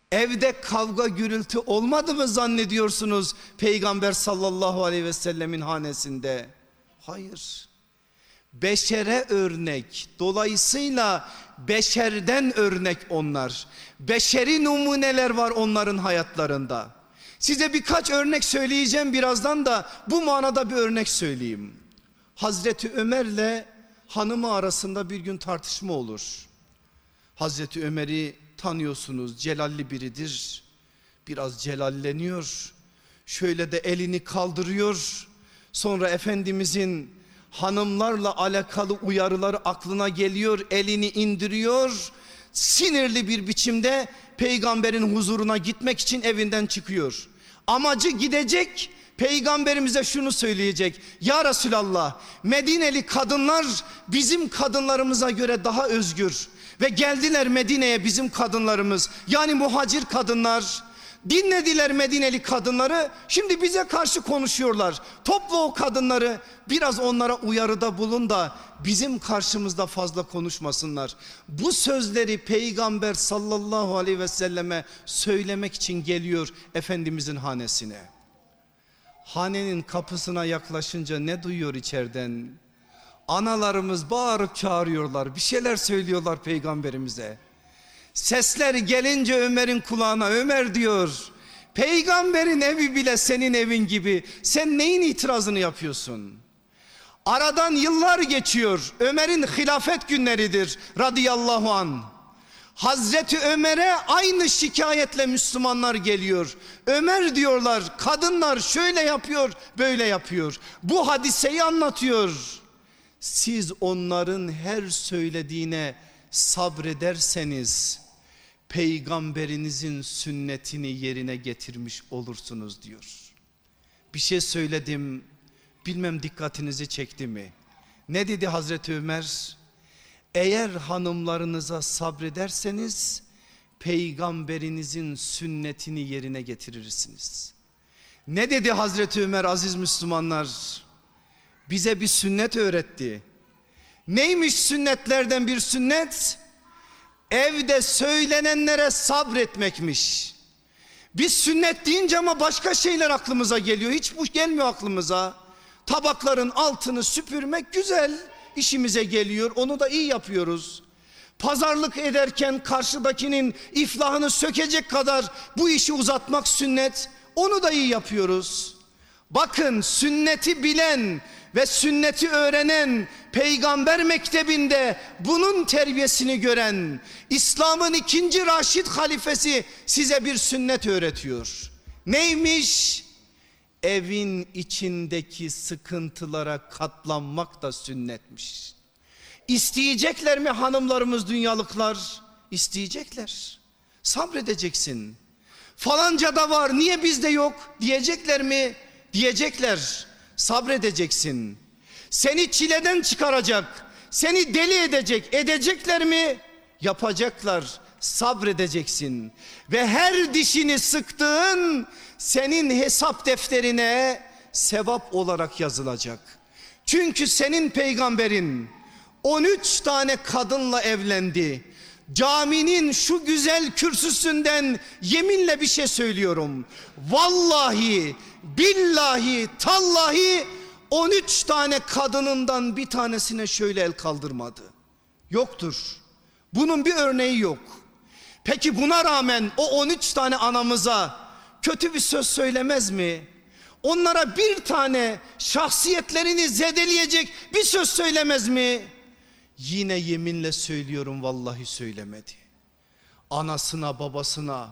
Evde kavga gürültü olmadı mı zannediyorsunuz Peygamber sallallahu aleyhi ve sellemin hanesinde? Hayır. Beşere örnek, dolayısıyla beşerden örnek onlar. Beşeri numuneler var onların hayatlarında. Size birkaç örnek söyleyeceğim birazdan da bu manada bir örnek söyleyeyim. Hazreti Ömer'le hanımı arasında bir gün tartışma olur. Hazreti Ömer'i tanıyorsunuz, celalli biridir. Biraz celalleniyor. Şöyle de elini kaldırıyor. Sonra Efendimizin hanımlarla alakalı uyarıları aklına geliyor. Elini indiriyor. Sinirli bir biçimde peygamberin huzuruna gitmek için evinden çıkıyor. Amacı gidecek, peygamberimize şunu söyleyecek: ya Resulallah, Medineli kadınlar bizim kadınlarımıza göre daha özgür ve geldiler Medine'ye bizim kadınlarımız, yani muhacir kadınlar. Dinlediler Medineli kadınları, şimdi bize karşı konuşuyorlar. Topla o kadınları, biraz onlara uyarıda bulun da bizim karşımızda fazla konuşmasınlar. Bu sözleri Peygamber sallallahu aleyhi ve selleme söylemek için geliyor Efendimizin hanesine. Hanenin kapısına yaklaşınca ne duyuyor içeriden? Analarımız bağırıp çağırıyorlar, bir şeyler söylüyorlar peygamberimize. Sesler gelince Ömer'in kulağına, Ömer diyor, peygamberin evi bile senin evin gibi, sen neyin itirazını yapıyorsun? Aradan yıllar geçiyor, Ömer'in hilafet günleridir radıyallahu anh. Hazreti Ömer'e aynı şikayetle Müslümanlar geliyor. Ömer diyorlar, kadınlar şöyle yapıyor, böyle yapıyor. Bu hadiseyi anlatıyor. Siz onların her söylediğine sabrederseniz peygamberinizin sünnetini yerine getirmiş olursunuz diyor. Bir şey söyledim, bilmem dikkatinizi çekti mi? Ne dedi Hazreti Ömer? Eğer hanımlarınıza sabrederseniz peygamberinizin sünnetini yerine getirirsiniz. Ne dedi Hazreti Ömer aziz Müslümanlar? Bize bir sünnet öğretti. Neymiş sünnetlerden bir sünnet? Evde söylenenlere sabretmekmiş. Biz sünnet deyince ama başka şeyler aklımıza geliyor. Hiç bu gelmiyor aklımıza. Tabakların altını süpürmek güzel, işimize geliyor, onu da iyi yapıyoruz. Pazarlık ederken karşıdakinin iflahını sökecek kadar bu işi uzatmak sünnet, onu da iyi yapıyoruz. Bakın, sünneti bilen ve sünneti öğrenen, peygamber mektebinde bunun terbiyesini gören İslam'ın 2. Raşid halifesi size bir sünnet öğretiyor. Neymiş? Evin içindeki sıkıntılara katlanmak da sünnetmiş. İsteyecekler mi hanımlarımız dünyalıklar? İsteyecekler. Sabredeceksin. Falanca da var, niye bizde yok diyecekler mi? Diyecekler. Sabredeceksin. Seni çileden çıkaracak, seni deli edecek, edecekler mi? Yapacaklar. Sabredeceksin. Ve her dişini sıktığın senin hesap defterine sevap olarak yazılacak. Çünkü senin peygamberin 13 tane kadınla evlendi. Caminin şu güzel kürsüsünden yeminle bir şey söylüyorum. Vallahi, billahi, tallahi 13 tane kadınından bir tanesine şöyle el kaldırmadı. Yoktur. Bunun bir örneği yok. Peki buna rağmen o 13 tane anamıza kötü bir söz söylemez mi? Onlara bir tane şahsiyetlerini zedeleyecek bir söz söylemez mi? Yine yeminle söylüyorum, vallahi söylemedi. Anasına, babasına,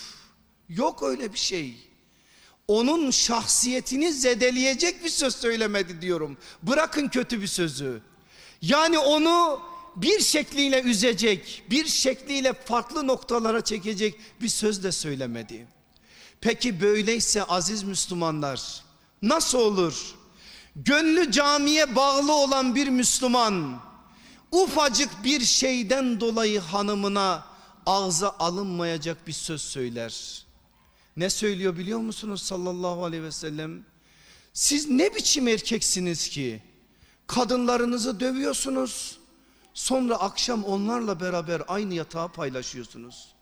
yok öyle bir şey. Onun şahsiyetini zedeleyecek bir söz söylemedi diyorum. Bırakın kötü bir sözü. Yani onu bir şekliyle üzecek, bir şekliyle farklı noktalara çekecek bir söz de söylemedi. Peki böyleyse aziz Müslümanlar, nasıl olur? Gönlü camiye bağlı olan bir Müslüman ufacık bir şeyden dolayı hanımına ağza alınmayacak bir söz söyler. Ne söylüyor biliyor musunuz sallallahu aleyhi ve sellem? Siz ne biçim erkeksiniz ki kadınlarınızı dövüyorsunuz, sonra akşam onlarla beraber aynı yatağı paylaşıyorsunuz.